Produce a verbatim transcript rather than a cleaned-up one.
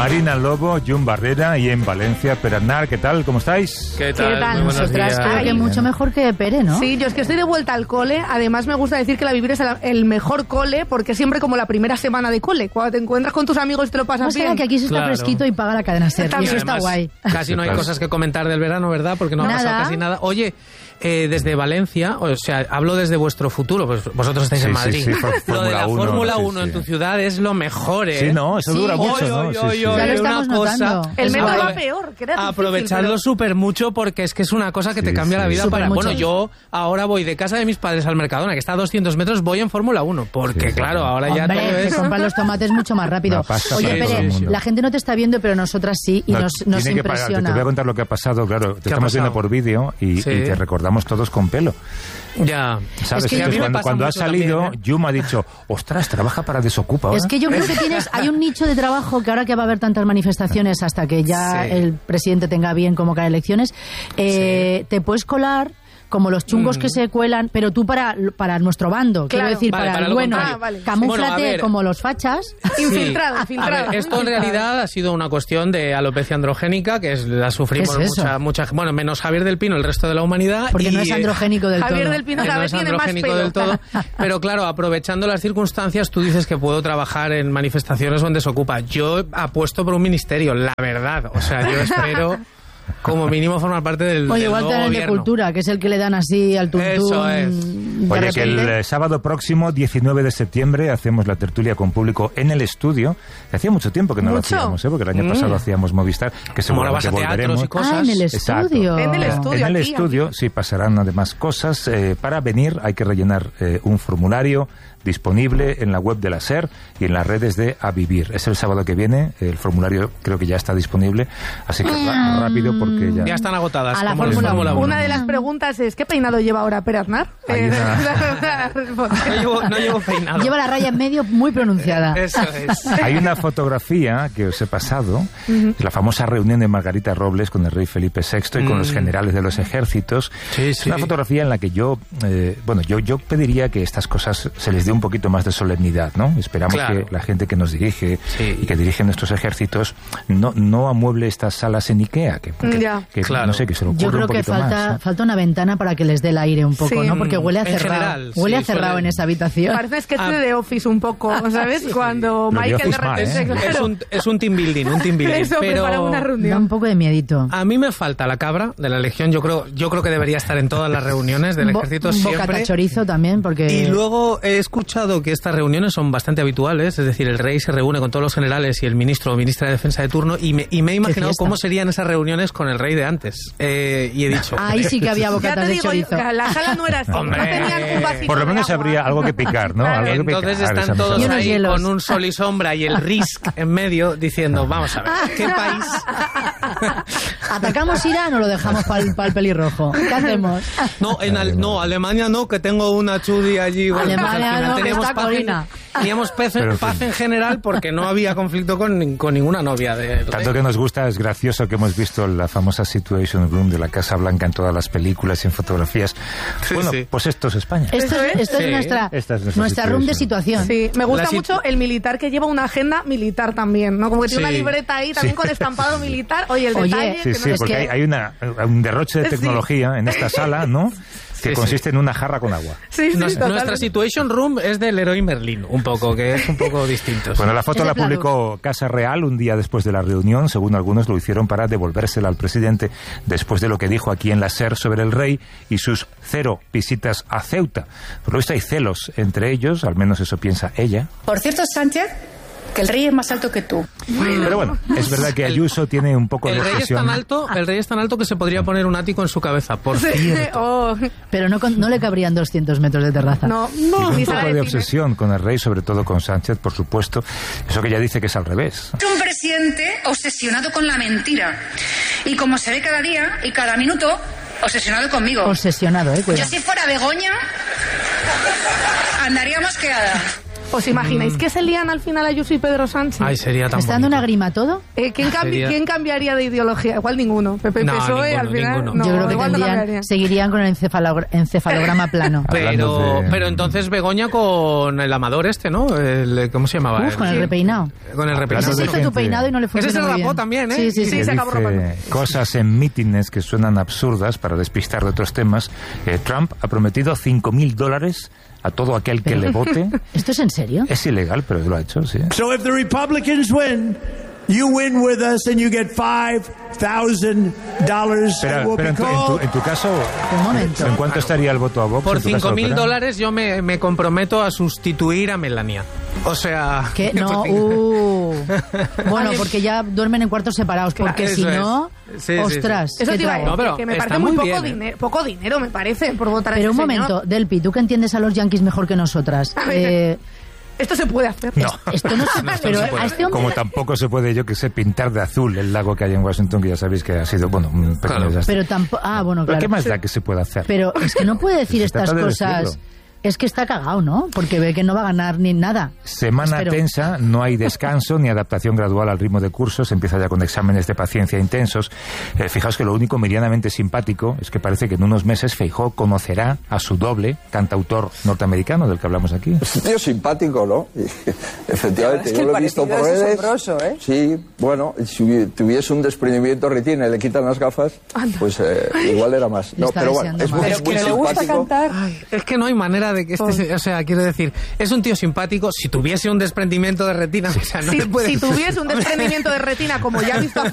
Marina Lobo, Jun Barrera y en Valencia, Pere Aznar. ¿Qué tal? ¿Cómo estáis? ¿Qué tal? ¿Qué tal? Nosotras creo que mucho mejor que Pere, ¿no? Sí, yo es que estoy de vuelta al cole. Además me gusta decir que la Vivir es el mejor cole porque es siempre como la primera semana de cole. Cuando te encuentras con tus amigos y te lo pasas Más bien. que aquí se está Claro. fresquito y paga la cadena SER. Y eso está Además, guay. Casi no hay cosas que comentar del verano, ¿verdad? Porque no ha Nada. pasado casi nada. Oye, eh, desde Valencia, o sea, hablo desde vuestro futuro, pues vosotros estáis Sí, en sí, Madrid. sí, for- Lo de la Fórmula uno, Fórmula sí, uno sí. en tu ciudad es lo mejor, ¿eh? Sí, no, eso Sí. dura Oy, mucho, ¿no? Oy, Sí, oy, sí. oy, Ya lo estamos una cosa, notando. El es metro aprove- va peor, que era difícil, Aprovechadlo pero- súper mucho porque es que es una cosa que te Sí, cambia sí. la vida Súper para... mucho. Bueno, yo ahora voy de casa de mis padres al Mercadona, que está a doscientos metros, voy en Fórmula uno, porque Sí, claro, sí. ahora ya Hombre, todo te es... compran los tomates mucho más rápido. Una pasta Oye, para todo Pere, el mundo. la gente no te está viendo, pero nosotras sí, y No, nos, nos tiene que parar. Te, impresiona. te voy a contar lo que ha pasado, claro. Te ¿Qué ha estamos viendo pasado? por vídeo y, Sí. y te recordamos todos con pelo. Ya. ¿Sabes? Es que a Entonces, mí me cuando pasa cuando ha mucho salido, también, ¿eh? Yuma ha dicho, ostras, trabaja para Desocupa ahora. Es que yo creo que tienes, hay un nicho de trabajo que ahora que va a haber tantas manifestaciones hasta que ya Sí. el presidente tenga bien convocar elecciones, eh, te puedes colar como los chungos Mm. que se cuelan, pero tú para, para nuestro bando, quiero Claro. decir, Vale, para, para el lo bueno, contrario. Ah, vale. camúflate Bueno, a ver. como los fachas. Infiltrado, Sí. infiltrado. A ver, esto en Infiltrado. realidad ha sido una cuestión de alopecia androgénica, que es, la sufrimos ¿Qué es eso? mucha, mucha, bueno, menos Javier del Pino, el resto de la humanidad. Porque y, no es androgénico del Javier todo. del Pino que cada no vez es tiene más androgénico pelo. del todo. Pero claro, aprovechando las circunstancias, tú dices que puedo trabajar en manifestaciones donde se ocupa. Yo apuesto por un ministerio, la verdad. O sea, yo espero como mínimo formar parte del, Oye, del igual nuevo también de gobierno. cultura, que es el que le dan así al tuntún. Eso es. de Oye, que el repente. eh, sábado próximo, diecinueve de septiembre, hacemos la tertulia con público en el estudio. Que hacía mucho tiempo que no ¿Mucho? lo hacíamos, ¿eh? Porque el año Mm. pasado hacíamos Movistar, que Como ahora vas seguramente a teatros volveremos. y cosas. Ah, en el Exacto. estudio. En el En- estudio, En el aquí, estudio, sí, pasarán además cosas. Eh, para venir hay que rellenar eh, un formulario disponible en la web de la SER y en las redes de A Vivir. Es el sábado que viene, el formulario creo que ya está disponible, así que ra- rápido porque ya... Ya están agotadas. A la como en Fórmula Fórmula uno. uno. Una de las preguntas es, ¿qué peinado lleva ahora Pere Aznar? Hay Eh, una- No llevo, no llevo peinado. Lleva la raya en medio muy pronunciada. Eso es. Hay una fotografía que os he pasado, la famosa reunión de Margarita Robles con el rey Felipe sexto y con Mm. los generales de los ejércitos. Sí, Es sí. una fotografía en la que yo, eh, bueno, yo, yo pediría que estas cosas se les dé un poquito más de solemnidad, ¿no? Esperamos Claro. que la gente que nos dirige Sí. y que dirige nuestros ejércitos no, no amueble estas salas en Ikea, que, que- Ya. que, Claro. no sé, que se lo ocurra Yo creo un que poquito falta, más, ¿no? falta una ventana para que les dé el aire un poco, Sí. ¿no? Porque huele a En cerrado. general, huele sí, a cerrado suele- en esa habitación. Parece sketch Ah. de Office un poco, ¿sabes? Cuando Lo de Michael de Office mal, repente... ¿eh? claro, Es un, es un team building, un team building. eso, pero prepara una Da reunión. un poco de miedito. a mí me falta la cabra de la Legión. Yo creo, yo creo que debería estar en todas las reuniones del Bo- ejército un bocata siempre. chorizo también, porque... Y luego he escuchado que estas reuniones son bastante habituales, es decir, el rey se reúne con todos los generales y el ministro o ministra de defensa de turno, y me, y me he imaginado fiesta. cómo serían esas reuniones con el rey de antes. Eh, y he dicho... Ahí sí que había Ya bocatas te de digo, chorizo. yo, la sala no era así. Hombre. No tenían un vasito Por lo de menos agua. habría algo que picar, ¿no? Algo que Entonces picar, están esa todos Y unos ahí hielos. con un sol y sombra y el Risk en medio diciendo, vamos a ver, ¿qué país? ¿Atacamos Irán o lo dejamos para el pelirrojo? ¿Qué hacemos? No, en Al- no, Alemania no, que tengo una chudi allí. Bueno, Alemania al final no, que teníamos está paz en- Corina. Teníamos paz, Pero, en paz fin. en general porque no había conflicto con, con ninguna novia de Tanto que nos gusta, es gracioso que hemos visto la famosa Situation Room de la Casa Blanca en todas las películas y en fotografías. Sí, bueno, sí. pues esto es España. Esto, ¿Eso es, es? esto es Sí. nuestra, Esta es nuestra nuestra room de situación. situación. Sí, me gusta La sit- mucho el militar que lleva una agenda militar también, ¿no? Como que tiene Sí. una libreta ahí también Sí. con estampado militar. Oye, el Oye, detalle... Sí, que sí, no es porque que- hay, hay una, un derroche de Sí. tecnología en esta sala, ¿no? Que Sí, consiste en una jarra con agua. Sí, sí, Nos- totalmente. nuestra Situation Room es del Leroy Merlin, un poco, que es un poco distinto. Bueno, la foto Es de la publicó Casa Real un día después de la reunión. Según algunos lo hicieron para devolvérsela al presidente después de lo que dijo aquí en la SER sobre el rey y sus cero visitas a Ceuta. Por lo visto hay celos entre ellos, al menos eso piensa ella. Por cierto, Sánchez, que el rey es más alto que tú. Pero bueno, es verdad que Ayuso tiene un poco de El rey es obsesión. tan alto, el rey es tan alto que se podría poner un ático en su cabeza, por cierto. Oh, Pero no, con- no le cabrían doscientos metros de terraza. no, Tiene no, un ni sala poco de de cine. obsesión con el rey, sobre todo con Sánchez, por supuesto. Eso que ella dice que es al revés. Es un presidente obsesionado con la mentira. Y como se ve cada día y cada minuto, obsesionado conmigo. Obsesionado, ¿eh? Yo Cuidado. si fuera Begoña, andaría mosqueada. ¿Os imagináis que se lían al final Ayuso y Pedro Sánchez? Ay, sería tan ¿Está dando bonito. una grima todo? Eh, ¿quién, cambi- Sería- ¿Quién cambiaría de ideología? Igual ninguno. P P y No, P S O E ninguno, al final. ninguno. No, Yo creo que igual no tendrían, cambiarían. seguirían con el encefalogra- encefalograma plano. Pero, Hablando de- pero entonces Begoña con el amador este, ¿no? El, ¿Cómo se llamaba? Uf, con el Sí. repeinado. Con el Ese repeinado. se de hizo gente- tu peinado y no le Ese funcionó se muy rapó bien. también, ¿eh? Sí, sí, Sí, sí. se acabó dice rapando. cosas en mítines que suenan absurdas para despistar de otros temas. Eh, Trump ha prometido cinco mil dólares a todo aquel que le vote. ¿Esto es en serio? Es ilegal, pero lo ha hecho, sí. So if the Republicans win, you win with us and you get five thousand dollars. Pero, pero en, tu, en, tu, en tu caso, Un momento. ¿en cuánto estaría el voto a Vox? Por en tu caso, cinco mil Lopera? dólares yo me, me comprometo a sustituir a Melania. O sea... ¿Qué? No, por cinco- uh. Bueno, porque ya duermen en cuartos separados, porque Eso si es. no, Sí, sí, ostras, Eso ¿qué te iba a trae? decir, No, pero que me está parece muy, muy poco, bien, ¿eh? dinero, poco dinero, me parece, por votar a Pero un este señor. momento, Delpi, tú que entiendes a los yanquis mejor que nosotras. A ver. Eh, Esto se puede hacer. No. esto no se No, esto pero no se puede. a este hombre Como tampoco se puede, yo que sé, pintar de azul el lago que hay en Washington, que ya sabéis que ha sido, bueno, un pequeño Claro. desastre. pero tampoco, ah, bueno, ¿Pero claro. qué más da que se pueda hacer? Pero es que no puede decir Se estas trata de cosas. decirlo. Es que está cagado, ¿no? Porque ve que no va a ganar ni nada. Semana Espero. tensa, no hay descanso ni adaptación gradual al ritmo de cursos, empieza ya con exámenes de paciencia intensos. Eh, fijaos que lo único medianamente simpático es que parece que en unos meses Feijóo conocerá a su doble, cantautor norteamericano del que hablamos aquí. Es un tío simpático, ¿no? Y, efectivamente, Es que yo el lo he visto por parecido es redes. asombroso, ¿eh? Sí, bueno, si hubi- tuviese un desprendimiento de retina y le quitan las gafas, pues eh, igual era más. Le No, está pero bueno, deseando es más. muy, Pero es que muy le gusta simpático. cantar. Ay, es que no hay manera de que este... se- O sea, quiero decir, es un tío simpático. Si tuviese un desprendimiento de retina, o sea, no Si, le puedes... si tuviese un desprendimiento de retina, como ya ha visto a